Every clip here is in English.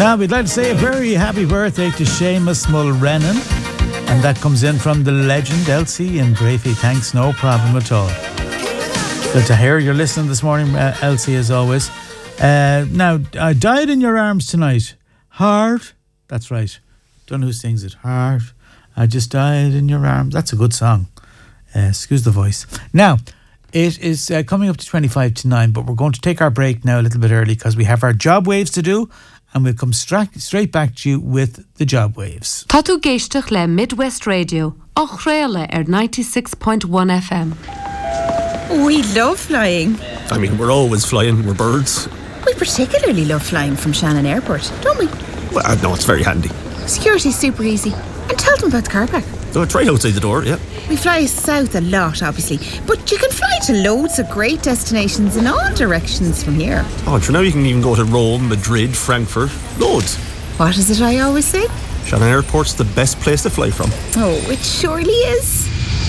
Now, we'd like to say a very happy birthday to Seamus Mulrennan. And that comes in from the legend, Elsie in Brafey. Thanks, no problem at all. Good to hear you're listening this morning, Elsie, as always. Now, I died in your arms tonight. Heart. That's right. Don't know who sings it. Heart. I just died in your arms. That's a good song. Excuse the voice. Now, it is coming up to 25 to 9, but we're going to take our break now a little bit early because we have our job waves to do, and we'll come straight back to you with the job waves. Tá tú géisteach le Midwest Radio, ach réile 96.1 FM. We love flying. I mean, we're always flying, we're birds. We particularly love flying from Shannon Airport, don't we? Well, no, it's very handy. Security's super easy. And tell them about the car park. So it's right outside the door, yeah. We fly south a lot, obviously, but you can fly to loads of great destinations in all directions from here. Oh, and for now you can even go to Rome, Madrid, Frankfurt, loads. What is it I always say? Shannon Airport's the best place to fly from. Oh, it surely is.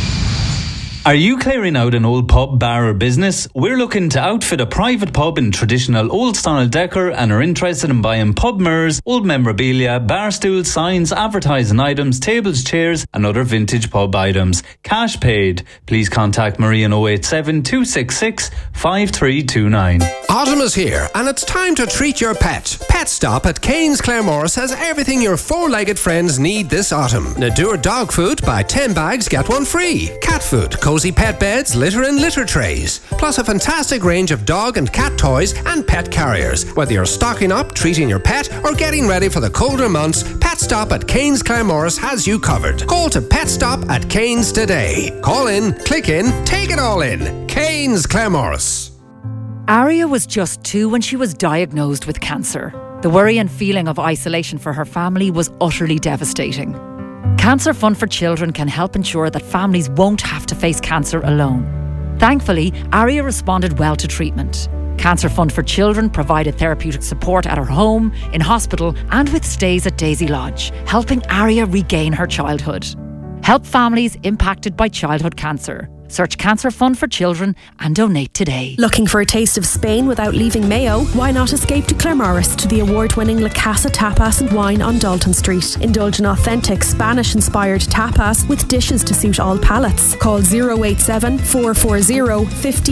Are you clearing out an old pub, bar or business? We're looking to outfit a private pub in traditional old-style decor and are interested in buying pub mirrors, old memorabilia, bar stools, signs, advertising items, tables, chairs and other vintage pub items. Cash paid. Please contact Marie on 087 266 5329. Autumn is here and it's time to treat your pet. Pet Stop at Cairns Claremorris has everything your four-legged friends need this autumn. Nadur dog food, buy 10 bags, get one free. Cat food, cozy pet beds, litter and litter trays. Plus a fantastic range of dog and cat toys and pet carriers. Whether you're stocking up, treating your pet or getting ready for the colder months, Pet Stop at Cairns Claremorris has you covered. Call to Pet Stop at Cairns today. Call in, click in, take it all in. Cairns Claremorris. Aria was just 2 when she was diagnosed with cancer. The worry and feeling of isolation for her family was utterly devastating. Cancer Fund for Children can help ensure that families won't have to face cancer alone. Thankfully, Aria responded well to treatment. Cancer Fund for Children provided therapeutic support at her home, in hospital and with stays at Daisy Lodge, helping Aria regain her childhood. Help families impacted by childhood cancer. Search Cancer Fund for Children and donate today. Looking for a taste of Spain without leaving Mayo? Why not escape to Claremorris to the award-winning La Casa Tapas and Wine on Dalton Street. Indulge in authentic Spanish-inspired tapas with dishes to suit all palates. Call 087 440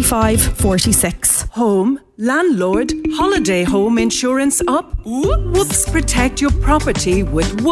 5546. Home, landlord, holiday home insurance up. Whoops, protect your property with